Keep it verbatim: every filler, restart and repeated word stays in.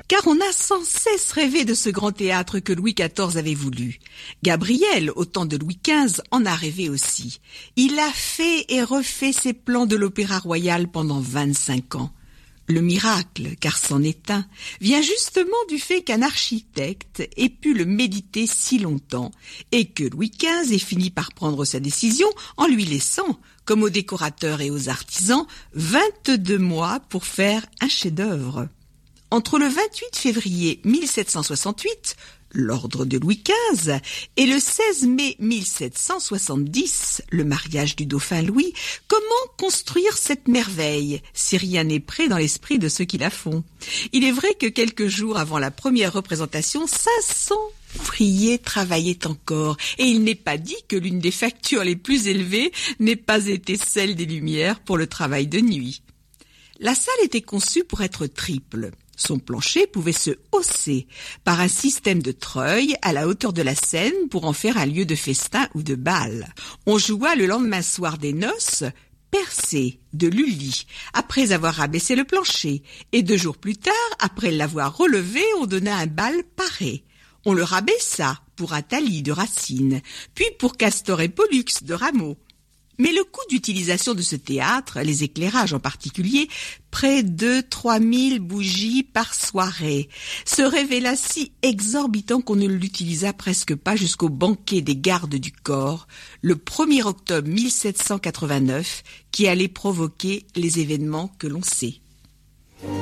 car on a sans cesse rêvé de ce grand théâtre que Louis quatorze avait voulu. Gabriel, au temps de Louis quinze, en a rêvé aussi. Il a fait et refait ses plans de l'Opéra Royal pendant vingt-cinq ans. Le miracle, car c'en est un, vient justement du fait qu'un architecte ait pu le méditer si longtemps et que Louis quinze ait fini par prendre sa décision en lui laissant, comme aux décorateurs et aux artisans, vingt-deux mois pour faire un chef-d'œuvre. Entre le vingt-huit février mille sept cent soixante-huit, l'ordre de Louis quinze, et le seize mai mille sept cent soixante-dix, le mariage du dauphin Louis, comment construire cette merveille, si rien n'est prêt dans l'esprit de ceux qui la font? Il est vrai que quelques jours avant la première représentation, cinq cents ouvriers travaillaient encore, et il n'est pas dit que l'une des factures les plus élevées n'ait pas été celle des lumières pour le travail de nuit. La salle était conçue pour être triple. Son plancher pouvait se hausser par un système de treuil à la hauteur de la scène pour en faire un lieu de festin ou de bal. On joua le lendemain soir des noces percé de Lully, après avoir rabaissé le plancher, et deux jours plus tard, après l'avoir relevé, on donna un bal paré. On le rabaissa pour Athalie de Racine, puis pour Castor et Pollux de Rameau. Mais le coût d'utilisation de ce théâtre, les éclairages en particulier, près de trois mille bougies par soirée, se révéla si exorbitant qu'on ne l'utilisa presque pas jusqu'au banquet des gardes du corps, le premier octobre mille sept cent quatre-vingt-neuf, qui allait provoquer les événements que l'on sait.